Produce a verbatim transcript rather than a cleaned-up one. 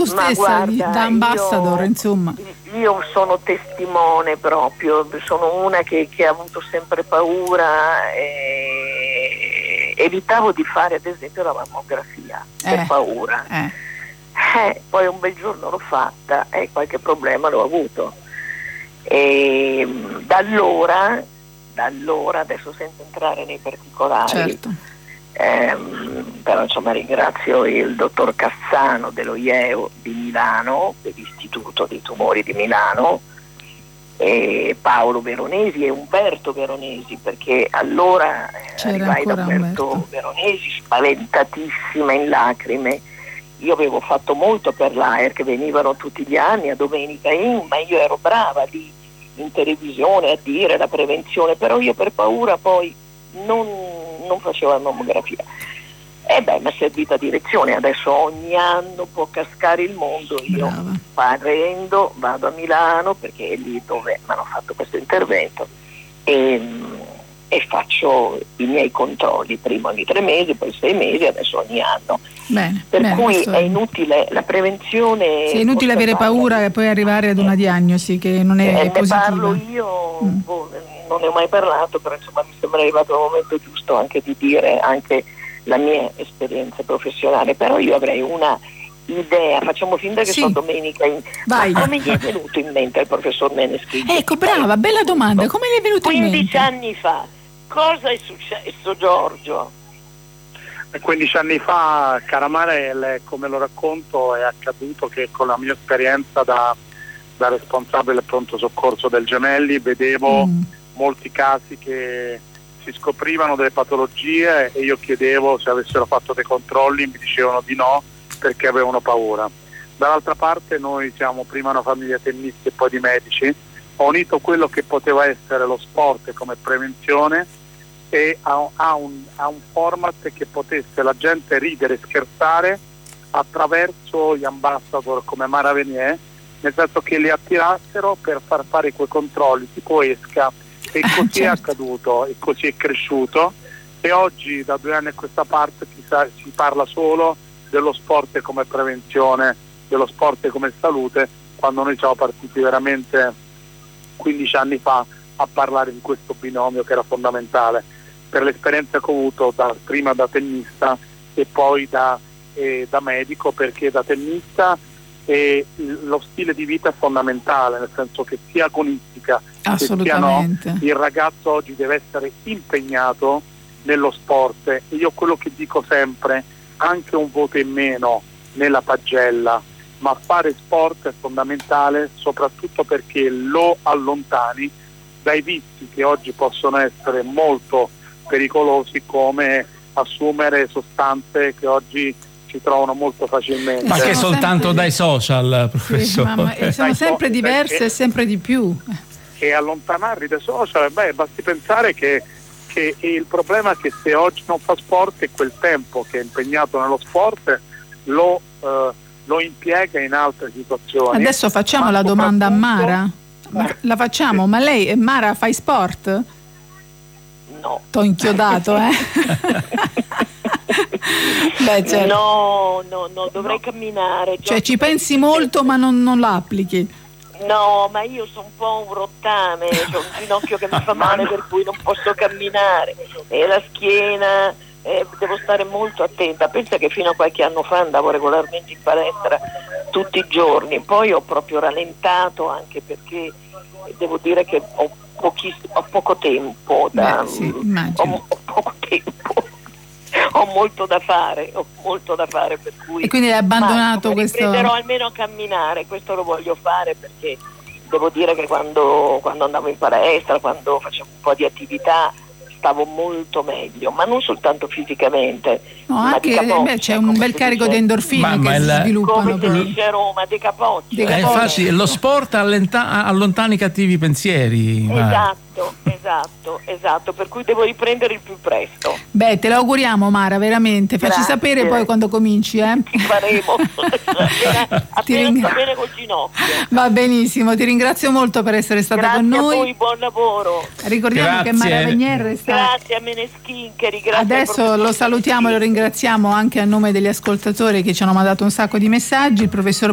tu stessa guarda, da ambassador, io, insomma. Io sono testimone proprio, sono una che, che ha avuto sempre paura e evitavo di fare ad esempio la mammografia eh, per paura. Eh. Eh, poi un bel giorno l'ho fatta e qualche problema l'ho avuto. E da allora, da allora, adesso senza entrare nei particolari, certo. ehm, però insomma ringrazio il dottor Cassano dello I E U di Milano, dell'Istituto dei Tumori di Milano, e Paolo Veronesi e Umberto Veronesi, perché allora c'era arrivai da Umberto, Umberto Veronesi spaventatissima in lacrime. Io avevo fatto molto per l'A E R, che venivano tutti gli anni a Domenica In, ma io ero brava lì in televisione a dire la prevenzione, però io per paura poi non, non facevo la mammografia. E beh, mi è servita direzione, adesso ogni anno può cascare il mondo, io prendo, vado a Milano, perché è lì dove mi hanno fatto questo intervento, e, e faccio i miei controlli, prima ogni tre mesi, poi sei mesi, adesso ogni anno. Bene, per bene, cui questo è inutile la prevenzione, sì, è inutile avere paura e poi arrivare ad una diagnosi che non è eh, positiva. Ne parlo io, mm. boh, non ne ho mai parlato, però insomma mi sembra arrivato il momento giusto anche di dire anche la mia esperienza professionale. Però io avrei una idea, facciamo finta che sì. sono Domenica In. Vai. Ma come gli è venuto in mente al professor Meneschini? Ecco, brava, bella domanda, come gli è venuto in mente? quindici anni fa, cosa è successo, Giorgio? quindici anni fa, cara Marele, come lo racconto, è accaduto che con la mia esperienza da, da responsabile del pronto soccorso del Gemelli vedevo mm. molti casi che si scoprivano delle patologie e io chiedevo se avessero fatto dei controlli, mi dicevano di no perché avevano paura. Dall'altra parte noi siamo prima una famiglia tennisti e poi di medici, ho unito quello che poteva essere lo sport come prevenzione e a, a, un, a un format che potesse la gente ridere e scherzare attraverso gli ambassador come Mara Venier, nel senso che li attirassero per far fare quei controlli tipo esca, e così certo. è accaduto e così è cresciuto, e oggi da due anni a questa parte si, sa, si parla solo dello sport come prevenzione, dello sport come salute, quando noi siamo partiti veramente quindici anni fa a parlare di questo binomio che era fondamentale per l'esperienza che ho avuto da, prima da tennista e poi da, eh, da medico, perché da tennista eh, lo stile di vita è fondamentale, nel senso che sia agonistica che sia no, il ragazzo oggi deve essere impegnato nello sport, e io quello che dico sempre, anche un voto in meno nella pagella, ma fare sport è fondamentale soprattutto perché lo allontani dai vizi che oggi possono essere molto pericolosi, come assumere sostanze che oggi si trovano molto facilmente. Ma che soltanto sempre... dai social, professore? Sì, ma, ma sono dai sempre so- diverse e sempre di più. E allontanarli dai social, beh, basti pensare che, che il problema è che se oggi non fa sport, e quel tempo che è impegnato nello sport lo, eh, lo impiega in altre situazioni. Adesso facciamo ma la domanda a Mara. Eh, la facciamo, sì. Ma lei, Mara, fai sport? No. T'ho inchiodato, eh? Beh, certo. No, no, no, dovrei no. camminare. Cioè ci pensi molto ma non, non la applichi? No, ma io sono un po' un rottame, ho un ginocchio che mi fa male per cui non posso camminare, e la schiena, eh, devo stare molto attenta. Pensa che fino a qualche anno fa andavo regolarmente in palestra tutti i giorni, poi ho proprio rallentato, anche perché devo dire che ho, pochiss- ho poco tempo da, Beh, sì, ho, ho poco tempo ho molto da fare, ho molto da fare, per cui e quindi hai abbandonato ma, questo. Riprenderò almeno a camminare, questo lo voglio fare, perché devo dire che quando, quando andavo in palestra, quando facevo un po' di attività, stavo molto meglio, ma non soltanto fisicamente, no, ma anche di capoccia, beh, c'è un bel carico dice, di endorfine ma, che ma si il, sviluppano. come si dice a Roma, di capoccia. Eh, infatti lo sport allenta- allontana i cattivi pensieri. Esatto, esatto, esatto, per cui devo riprendere il più presto. Beh, te lo auguriamo, Mara, veramente. Facci Grazie. sapere poi quando cominci, eh? Faremo appena, appena ring... sta bene col ginocchio. Va benissimo, ti ringrazio molto per essere stata Grazie con noi. A voi, buon lavoro. Ricordiamo Grazie. che Mara Venier sta... Grazie a Meneschin, che ringrazio. Adesso lo salutiamo e lo ringraziamo anche a nome degli ascoltatori che ci hanno mandato un sacco di messaggi. Il professor